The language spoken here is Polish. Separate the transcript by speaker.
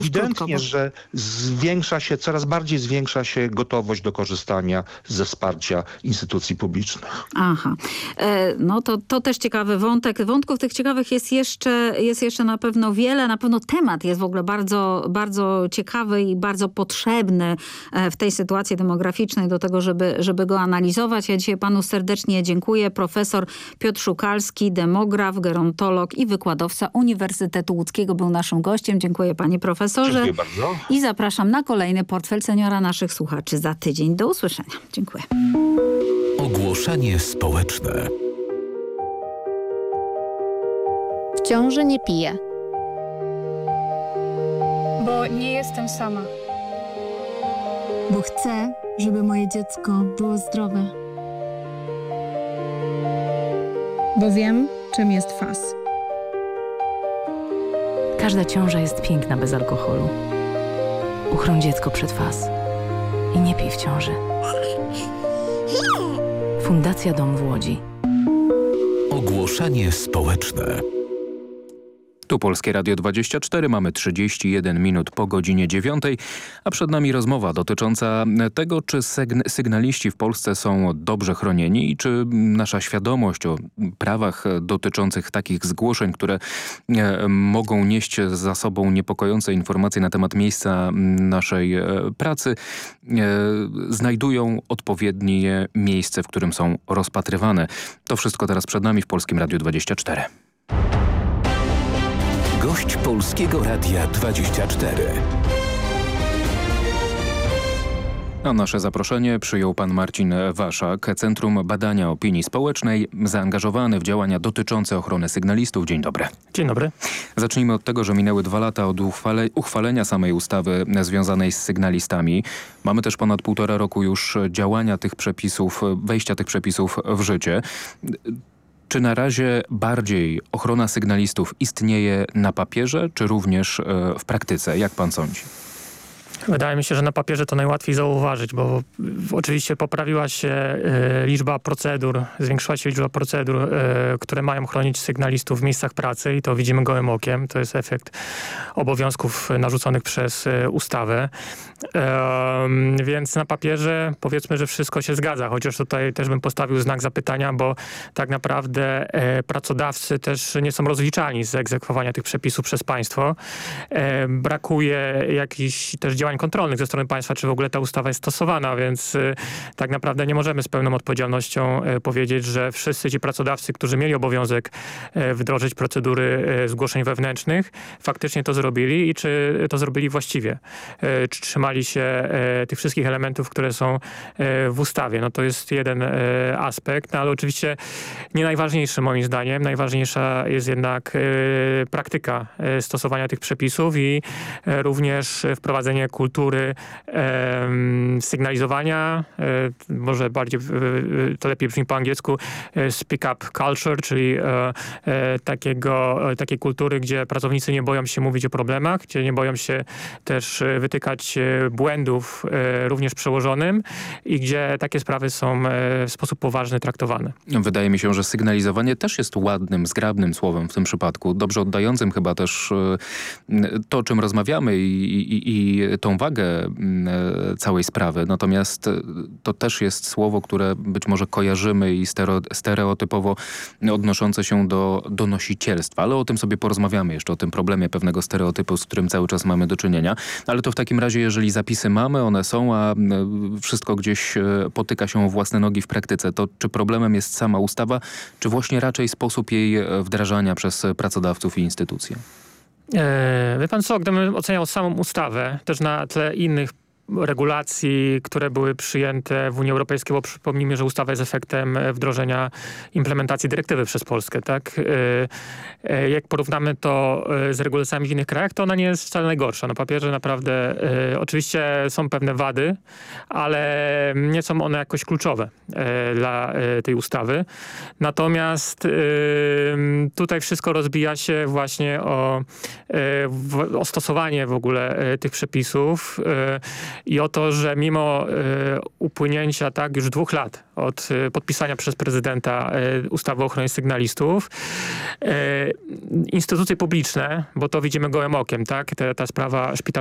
Speaker 1: ewidentnie, że coraz bardziej zwiększa się gotowość do korzystania ze wsparcia instytucji publicznych.
Speaker 2: Aha. No to też ciekawy wątek. Wątków tych ciekawych jest jeszcze na pewno wiele. Na pewno temat jest w ogóle bardzo, bardzo ciekawy i bardzo potrzebny w tej sytuacji demograficznej do tego, żeby go analizować. Ja dzisiaj panu serdecznie dziękuję. Profesor Piotr Szukalski, demograf, gerontolog i wykładowca Uniwersytetu Łódzkiego był naszym gościem. Dziękuję panie profesorze.
Speaker 1: Dziękuję bardzo.
Speaker 2: I zapraszam na kolejny Portfel Seniora naszych słuchaczy za tydzień. Do usłyszenia. Dziękuję.
Speaker 3: Ogłoszenie społeczne.
Speaker 4: W ciąży nie piję.
Speaker 5: Bo nie jestem sama.
Speaker 6: Bo chcę, żeby moje dziecko było zdrowe.
Speaker 7: Bo wiem, czym jest FAS.
Speaker 8: Każda ciąża jest piękna bez alkoholu. Uchroń dziecko przed FAS. I nie pij w ciąży. Fundacja Dom w Łodzi.
Speaker 3: Ogłoszenie społeczne.
Speaker 9: Tu Polskie Radio 24, mamy 31 minut po godzinie 9, a przed nami rozmowa dotycząca tego, czy sygnaliści w Polsce są dobrze chronieni i czy nasza świadomość o prawach dotyczących takich zgłoszeń, które mogą nieść za sobą niepokojące informacje na temat miejsca naszej pracy, znajdują odpowiednie miejsce, w którym są rozpatrywane. To wszystko teraz przed nami w Polskim Radiu 24.
Speaker 3: Gość Polskiego Radia 24.
Speaker 9: A nasze zaproszenie przyjął pan Marcin Waszak, Centrum Badania Opinii Społecznej, zaangażowany w działania dotyczące ochrony sygnalistów. Dzień dobry.
Speaker 10: Dzień dobry.
Speaker 9: Zacznijmy od tego, że minęły 2 lata od uchwalenia samej ustawy związanej z sygnalistami. Mamy też ponad 1,5 roku już działania tych przepisów, wejścia tych przepisów w życie. Czy na razie bardziej ochrona sygnalistów istnieje na papierze, czy również w praktyce? Jak pan sądzi?
Speaker 10: Wydaje mi się, że na papierze to najłatwiej zauważyć, bo oczywiście poprawiła się liczba procedur, zwiększyła się liczba procedur, które mają chronić sygnalistów w miejscach pracy i to widzimy gołym okiem. To jest efekt obowiązków narzuconych przez ustawę. Więc na papierze powiedzmy, że wszystko się zgadza, chociaż tutaj też bym postawił znak zapytania, bo tak naprawdę pracodawcy też nie są rozliczani z egzekwowania tych przepisów przez państwo. Brakuje jakichś też działań kontrolnych ze strony państwa, czy w ogóle ta ustawa jest stosowana, więc tak naprawdę nie możemy z pełną odpowiedzialnością powiedzieć, że wszyscy ci pracodawcy, którzy mieli obowiązek wdrożyć procedury zgłoszeń wewnętrznych, faktycznie to zrobili i czy to zrobili właściwie. Czy trzymali się tych wszystkich elementów, które są w ustawie. No to jest jeden aspekt, no ale oczywiście nie najważniejszy moim zdaniem. Najważniejsza jest jednak praktyka stosowania tych przepisów i również wprowadzenie kultury sygnalizowania, może bardziej to lepiej brzmi po angielsku, speak up culture, czyli takiej kultury, gdzie pracownicy nie boją się mówić o problemach, gdzie nie boją się też wytykać błędów również przełożonym i gdzie takie sprawy są w sposób poważny traktowane.
Speaker 9: Wydaje mi się, że sygnalizowanie też jest ładnym, zgrabnym słowem w tym przypadku, dobrze oddającym chyba też to, o czym rozmawiamy i tą wagę całej sprawy. Natomiast to też jest słowo, które być może kojarzymy i stereotypowo odnoszące się do donosicielstwa. Ale o tym sobie porozmawiamy jeszcze, o tym problemie pewnego stereotypu, z którym cały czas mamy do czynienia. Ale to w takim razie, jeżeli zapisy mamy, one są, a wszystko gdzieś potyka się o własne nogi w praktyce, to czy problemem jest sama ustawa, czy właśnie raczej sposób jej wdrażania przez pracodawców i instytucje?
Speaker 10: Wie pan co, gdybym oceniał samą ustawę, też na tle innych regulacji, które były przyjęte w Unii Europejskiej, bo przypomnijmy, że ustawa jest efektem wdrożenia implementacji dyrektywy przez Polskę, tak? Jak porównamy to z regulacjami w innych krajach, to ona nie jest wcale najgorsza. Na papierze naprawdę oczywiście są pewne wady, ale nie są one jakoś kluczowe dla tej ustawy. Natomiast tutaj wszystko rozbija się właśnie o stosowanie w ogóle tych przepisów i o to, że mimo upłynięcia tak już 2 lat od podpisania przez prezydenta ustawy o ochronie sygnalistów, instytucje publiczne, bo to widzimy gołym okiem, tak? Ta sprawa szpitala